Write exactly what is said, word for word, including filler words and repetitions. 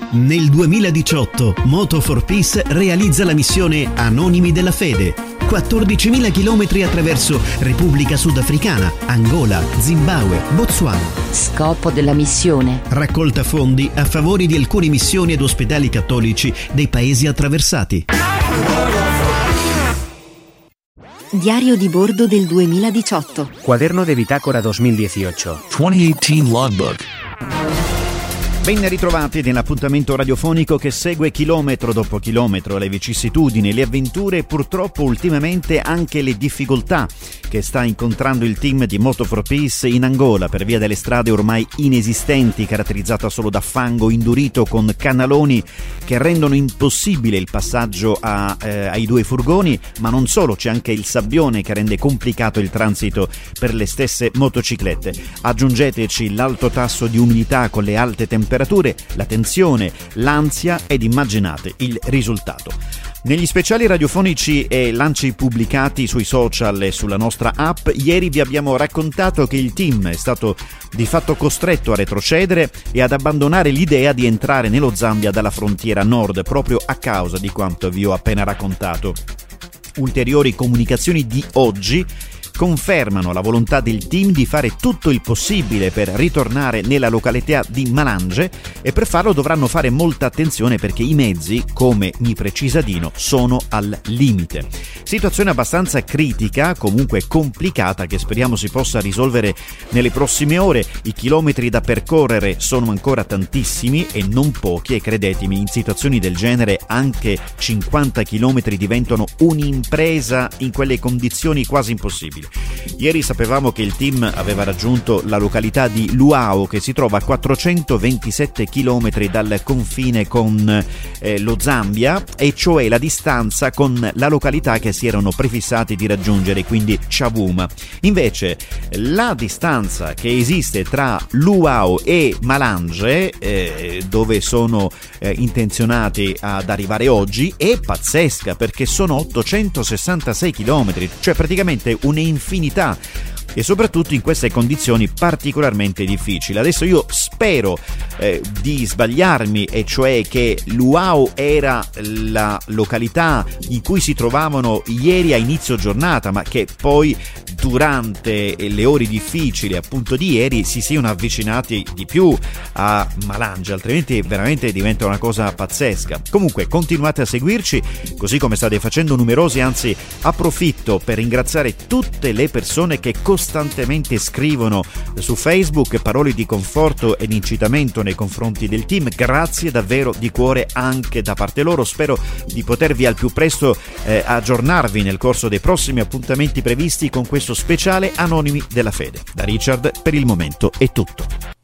Nel duemiladiciotto Moto for Peace realizza la missione Anonimi della Fede. quattordicimila chilometri attraverso Repubblica Sudafricana, Angola, Zimbabwe, Botswana. Scopo della missione: raccolta fondi a favore di alcune missioni ed ospedali cattolici dei paesi attraversati. Diario di bordo del duemiladiciotto. Cuaderno de bitácora duemiladiciotto. duemiladiciotto Logbook. Ben ritrovati nell'appuntamento radiofonico che segue chilometro dopo chilometro le vicissitudini, le avventure e purtroppo ultimamente anche le difficoltà che sta incontrando il team di Moto for Peace in Angola per via delle strade ormai inesistenti, caratterizzata solo da fango indurito con canaloni che rendono impossibile il passaggio a, eh, ai due furgoni, ma non solo, c'è anche il sabbione che rende complicato il transito per le stesse motociclette. Aggiungeteci l'alto tasso di umidità con le alte temperature, la tensione, l'ansia ed immaginate il risultato. Negli speciali radiofonici e lanci pubblicati sui social e sulla nostra app, ieri vi abbiamo raccontato che il team è stato di fatto costretto a retrocedere e ad abbandonare l'idea di entrare nello Zambia dalla frontiera nord proprio a causa di quanto vi ho appena raccontato. Ulteriori comunicazioni di oggi confermano la volontà del team di fare tutto il possibile per ritornare nella località di Malanje e per farlo dovranno fare molta attenzione perché i mezzi, come mi precisa Dino, sono al limite. Situazione abbastanza critica, comunque complicata, che speriamo si possa risolvere nelle prossime ore. I chilometri da percorrere sono ancora tantissimi e non pochi e credetemi, in situazioni del genere anche cinquanta chilometri diventano un'impresa in quelle condizioni quasi impossibili. Ieri sapevamo che il team aveva raggiunto la località di Luau, che si trova a quattrocentoventisette chilometri dal confine con eh, lo Zambia, e cioè la distanza con la località che si erano prefissati di raggiungere, quindi Chavuma. Invece la distanza che esiste tra Luau e Malanje, eh, dove sono eh, intenzionati ad arrivare oggi, è pazzesca perché sono ottocentosessantasei chilometri, cioè praticamente un'infinità e soprattutto in queste condizioni particolarmente difficili. Adesso io spero eh, di sbagliarmi, e cioè che Luau era la località in cui si trovavano ieri a inizio giornata, ma che poi durante le ore difficili appunto di ieri si siano avvicinati di più a Malanje, altrimenti veramente diventa una cosa pazzesca. Comunque continuate a seguirci così come state facendo numerosi, anzi approfitto per ringraziare tutte le persone che costantemente scrivono su Facebook parole di conforto ed incitamento nei confronti del team. Grazie davvero di cuore anche da parte loro. Spero di potervi al più presto eh, aggiornarvi nel corso dei prossimi appuntamenti previsti con questo speciale Anonimi della Fede. Da Richard per il momento è tutto.